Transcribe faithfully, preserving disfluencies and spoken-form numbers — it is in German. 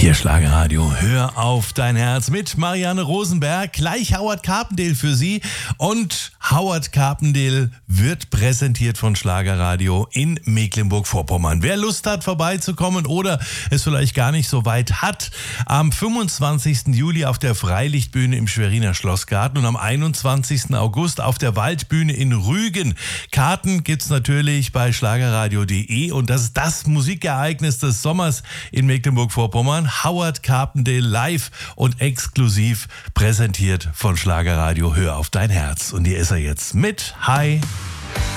Hier Schlagerradio, hör auf dein Herz mit Marianne Rosenberg, gleich Howard Carpendale für Sie und Howard Carpendale wird präsentiert von Schlagerradio in Mecklenburg-Vorpommern. Wer Lust hat vorbeizukommen oder es vielleicht gar nicht so weit hat, am fünfundzwanzigsten Juli auf der Freilichtbühne im Schweriner Schlossgarten und am einundzwanzigsten August auf der Waldbühne in Rügen. Karten gibt's natürlich bei schlagerradio punkt de und das ist das Musikereignis des Sommers in Mecklenburg-Vorpommern. Howard Carpendale live und exklusiv präsentiert von Schlagerradio. Hör auf dein Herz. Und hier ist er jetzt mit Hi.